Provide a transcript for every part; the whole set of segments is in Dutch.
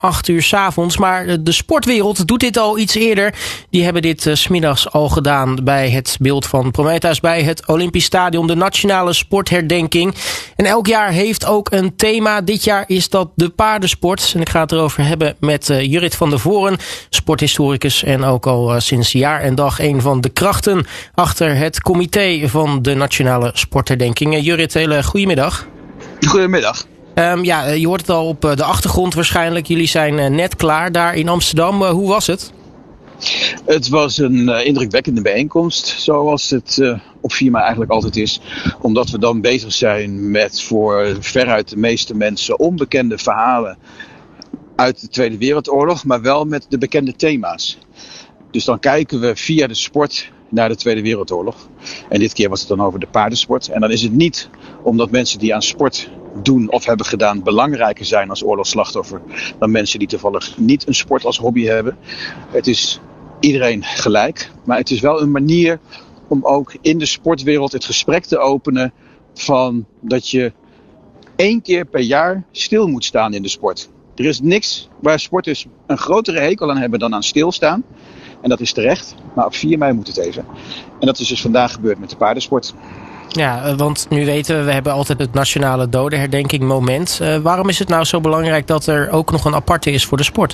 8:00 s'avonds. Maar de sportwereld doet dit al iets eerder. Die hebben dit 's middags al gedaan bij het beeld van Prometheus bij het Olympisch Stadion, de Nationale Sportherdenking. En elk jaar heeft ook een thema. Dit jaar is dat de paardensport. En ik ga het erover hebben met Jurrit van der Voren, sporthistoricus en ook al sinds jaar en dag een van de krachten achter het comité van de Nationale Sportherdenking. Jurrit, hele goedemiddag. Goedemiddag. Je hoort het al op de achtergrond waarschijnlijk. Jullie zijn net klaar daar in Amsterdam. Hoe was het? Het was een indrukwekkende bijeenkomst, zoals het op 4 mei eigenlijk altijd is. Omdat we dan bezig zijn met voor veruit de meeste mensen onbekende verhalen uit de Tweede Wereldoorlog, maar wel met de bekende thema's. Dus dan kijken we via de sport naar de Tweede Wereldoorlog. En dit keer was het dan over de paardensport. En dan is het niet omdat mensen die aan sport doen of hebben gedaan belangrijker zijn als oorlogsslachtoffer dan mensen die toevallig niet een sport als hobby hebben. Het is iedereen gelijk, maar het is wel een manier om ook in de sportwereld het gesprek te openen van dat je 1 keer per jaar stil moet staan in de sport. Er is niks waar sporters een grotere hekel aan hebben dan aan stilstaan. En dat is terecht, maar op 4 mei moet het even. En dat is dus vandaag gebeurd met de paardensport. Ja, want nu weten we hebben altijd het nationale dodenherdenking moment. Waarom is het nou zo belangrijk dat er ook nog een aparte is voor de sport?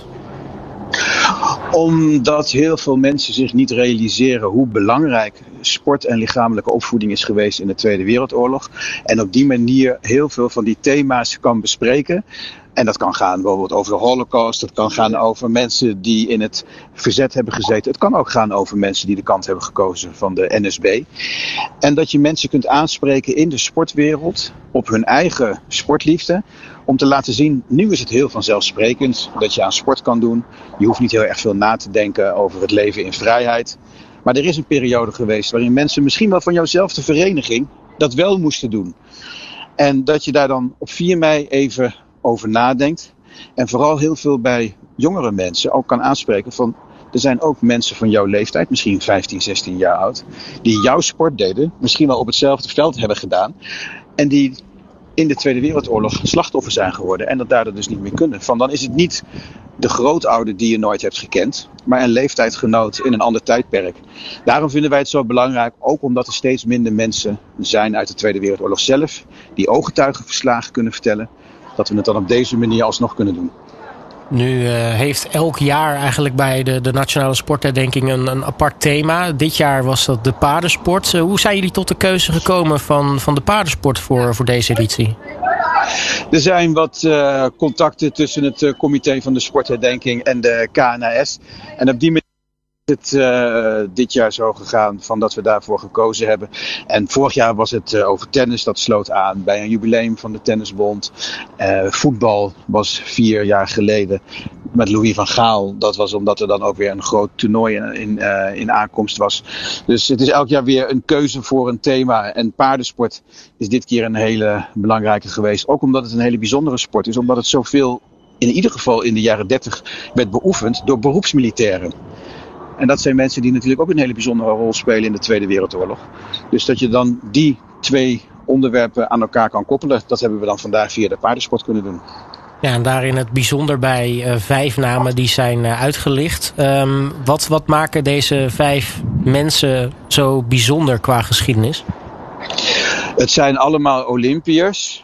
Omdat heel veel mensen zich niet realiseren hoe belangrijk sport en lichamelijke opvoeding is geweest in de Tweede Wereldoorlog. En op die manier heel veel van die thema's kan bespreken. En dat kan gaan bijvoorbeeld over de Holocaust. Het kan gaan over mensen die in het verzet hebben gezeten. Het kan ook gaan over mensen die de kant hebben gekozen van de NSB. En dat je mensen kunt aanspreken in de sportwereld op hun eigen sportliefde. Om te laten zien, nu is het heel vanzelfsprekend dat je aan sport kan doen. Je hoeft niet heel erg veel na te denken over het leven in vrijheid. Maar er is een periode geweest waarin mensen misschien wel van jouwzelfde vereniging dat wel moesten doen. En dat je daar dan op 4 mei even over nadenkt. En vooral heel veel bij jongere mensen ook kan aanspreken van, er zijn ook mensen van jouw leeftijd, misschien 15, 16 jaar oud, die jouw sport deden, misschien wel op hetzelfde veld hebben gedaan. En die in de Tweede Wereldoorlog slachtoffer zijn geworden en dat daardoor dus niet meer kunnen. Van dan is het niet de grootouder die je nooit hebt gekend, maar een leeftijdsgenoot in een ander tijdperk. Daarom vinden wij het zo belangrijk, ook omdat er steeds minder mensen zijn uit de Tweede Wereldoorlog zelf, die ooggetuigenverslagen kunnen vertellen, dat we het dan op deze manier alsnog kunnen doen. Nu heeft elk jaar eigenlijk bij de Nationale Sportherdenking een apart thema. Dit jaar was dat de paardensport. Hoe zijn jullie tot de keuze gekomen van de paardensport voor deze editie? Er zijn wat contacten tussen het comité van de sportherdenking en de KNAS. En op die manier is het dit jaar zo gegaan van dat we daarvoor gekozen hebben. En vorig jaar was het over tennis, dat sloot aan bij een jubileum van de Tennisbond. Voetbal was 4 jaar geleden met Louis van Gaal. Dat was omdat er dan ook weer een groot toernooi in aankomst was. Dus het is elk jaar weer een keuze voor een thema. En paardensport is dit keer een hele belangrijke geweest. Ook omdat het een hele bijzondere sport is. Omdat het zoveel, in ieder geval in de jaren 30, werd beoefend door beroepsmilitairen. En dat zijn mensen die natuurlijk ook een hele bijzondere rol spelen in de Tweede Wereldoorlog. Dus dat je dan die 2 onderwerpen aan elkaar kan koppelen, dat hebben we dan vandaag via de paardensport kunnen doen. Ja, en daarin het bijzonder bij 5 namen die zijn uitgelicht. Wat maken deze 5 mensen zo bijzonder qua geschiedenis? Het zijn allemaal Olympiërs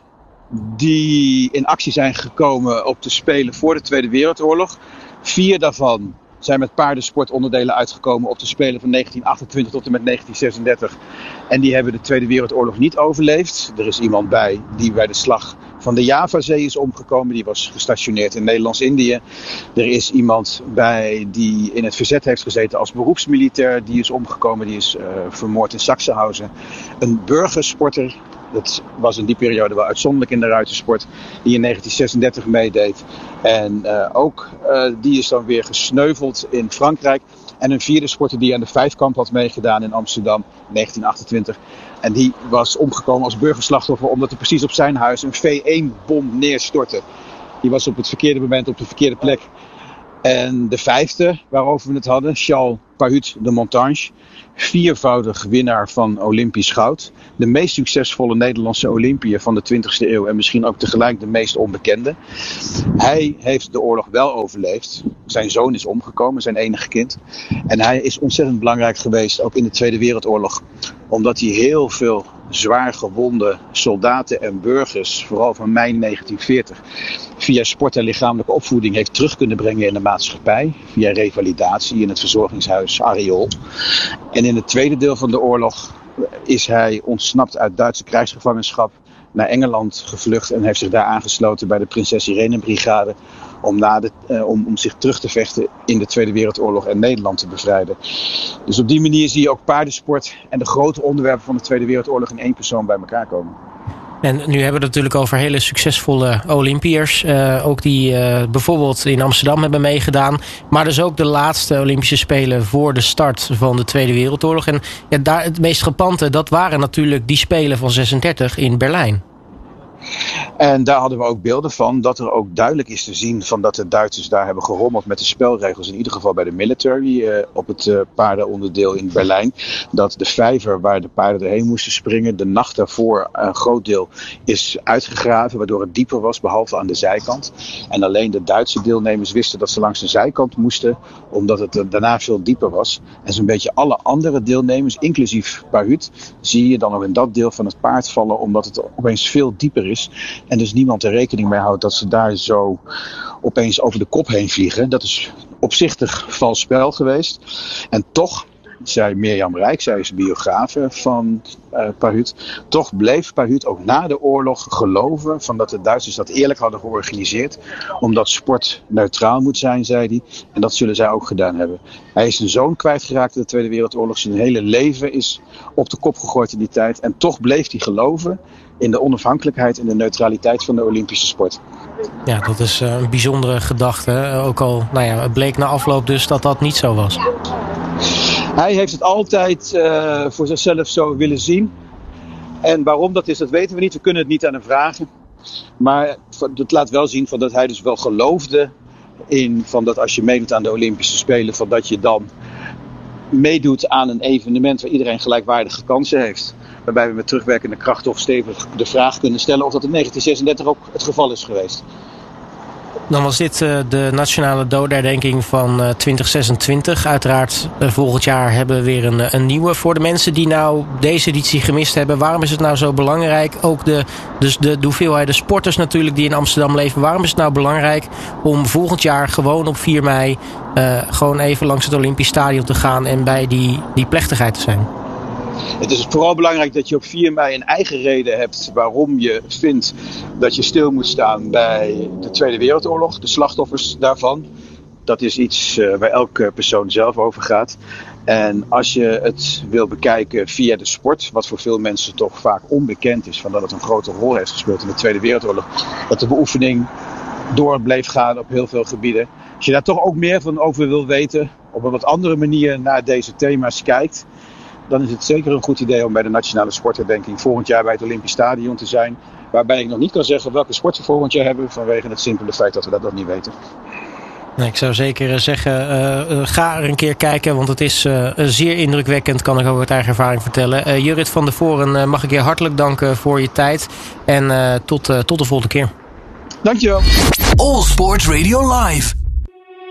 die in actie zijn gekomen op de Spelen voor de Tweede Wereldoorlog. 4 daarvan zijn met paardensportonderdelen uitgekomen op de Spelen van 1928 tot en met 1936. En die hebben de Tweede Wereldoorlog niet overleefd. Er is iemand bij die bij de slag van de Javazee is omgekomen. Die was gestationeerd in Nederlands-Indië. Er is iemand bij die in het verzet heeft gezeten als beroepsmilitair. Die is omgekomen, die is vermoord in Sachsenhausen. Een burgersporter. Dat was in die periode wel uitzonderlijk in de ruitersport. Die in 1936 meedeed. En ook die is dan weer gesneuveld in Frankrijk. En een 4e sporter die aan de Vijfkamp had meegedaan in Amsterdam in 1928. En die was omgekomen als burgerslachtoffer omdat er precies op zijn huis een V1-bom neerstortte. Die was op het verkeerde moment op de verkeerde plek. En de 5e waarover we het hadden, Charles Pahud de Montange, 4-voudig winnaar van Olympisch goud. De meest succesvolle Nederlandse Olympiër van de 20e eeuw en misschien ook tegelijk de meest onbekende. Hij heeft de oorlog wel overleefd. Zijn zoon is omgekomen, zijn enige kind. En hij is ontzettend belangrijk geweest, ook in de Tweede Wereldoorlog. Omdat hij heel veel zwaar gewonde soldaten en burgers, vooral van mei 1940, via sport en lichamelijke opvoeding heeft terug kunnen brengen in de maatschappij. Via revalidatie in het verzorgingshuis Ariol. En in het tweede deel van de oorlog is hij ontsnapt uit Duitse krijgsgevangenschap naar Engeland gevlucht en heeft zich daar aangesloten bij de Prinses Irene Brigade om zich terug te vechten in de Tweede Wereldoorlog en Nederland te bevrijden. Dus op die manier zie je ook paardensport en de grote onderwerpen van de Tweede Wereldoorlog in één persoon bij elkaar komen. En nu hebben we het natuurlijk over hele succesvolle Olympiërs. Ook die bijvoorbeeld in Amsterdam hebben meegedaan. Maar dus ook de laatste Olympische Spelen voor de start van de Tweede Wereldoorlog. En ja, daar het meest gepante, dat waren natuurlijk die Spelen van 36 in Berlijn. En daar hadden we ook beelden van, dat er ook duidelijk is te zien van dat de Duitsers daar hebben gerommeld met de spelregels. In ieder geval bij de military op het paardenonderdeel in Berlijn. Dat de vijver waar de paarden erheen moesten springen, de nacht daarvoor een groot deel is uitgegraven, waardoor het dieper was, behalve aan de zijkant. En alleen de Duitse deelnemers wisten dat ze langs de zijkant moesten, omdat het daarna veel dieper was. En zo'n beetje alle andere deelnemers, inclusief Pahud, zie je dan ook in dat deel van het paard vallen, omdat het opeens veel dieper is. En dus niemand er rekening mee houdt dat ze daar zo opeens over de kop heen vliegen. Dat is opzichtig vals spel geweest. En toch, zei Mirjam Rijk, zij is biografe van Pahud. Toch bleef Pahud ook na de oorlog geloven van dat de Duitsers dat eerlijk hadden georganiseerd. Omdat sport neutraal moet zijn, zei hij. En dat zullen zij ook gedaan hebben. Hij is zijn zoon kwijtgeraakt in de Tweede Wereldoorlog. Zijn hele leven is op de kop gegooid in die tijd. En toch bleef hij geloven in de onafhankelijkheid en de neutraliteit van de Olympische sport. Ja, dat is een bijzondere gedachte. Ook al het bleek na afloop dus dat dat niet zo was. Hij heeft het altijd voor zichzelf zo willen zien. En waarom dat is, dat weten we niet. We kunnen het niet aan hem vragen. Maar het laat wel zien van dat hij dus wel geloofde in van dat als je meedoet aan de Olympische Spelen, van dat je dan meedoet aan een evenement waar iedereen gelijkwaardige kansen heeft. Waarbij we met terugwerkende kracht toch stevig de vraag kunnen stellen of dat in 1936 ook het geval is geweest. Dan was dit de nationale dodenherdenking van 2026. Uiteraard volgend jaar hebben we weer een nieuwe. Voor de mensen die nou deze editie gemist hebben, waarom is het nou zo belangrijk? Ook de hoeveelheid de sporters natuurlijk die in Amsterdam leven. Waarom is het nou belangrijk om volgend jaar gewoon op 4 mei gewoon even langs het Olympisch Stadion te gaan en bij die plechtigheid te zijn? Het is vooral belangrijk dat je op 4 mei een eigen reden hebt waarom je vindt dat je stil moet staan bij de Tweede Wereldoorlog, de slachtoffers daarvan. Dat is iets waar elke persoon zelf over gaat. En als je het wil bekijken via de sport, wat voor veel mensen toch vaak onbekend is, van dat het een grote rol heeft gespeeld in de Tweede Wereldoorlog, dat de beoefening door bleef gaan op heel veel gebieden. Als je daar toch ook meer van over wil weten, op een wat andere manier naar deze thema's kijkt, dan is het zeker een goed idee om bij de Nationale Sportherdenking volgend jaar bij het Olympisch Stadion te zijn. Waarbij ik nog niet kan zeggen welke sport we volgend jaar hebben, vanwege het simpele feit dat we dat nog niet weten. Nee, ik zou zeker zeggen, ga er een keer kijken, want het is zeer indrukwekkend, kan ik ook uit eigen ervaring vertellen. Jurrit van der Voren, mag ik je hartelijk danken voor je tijd en tot de volgende keer. Dankjewel. All Sports Radio Live.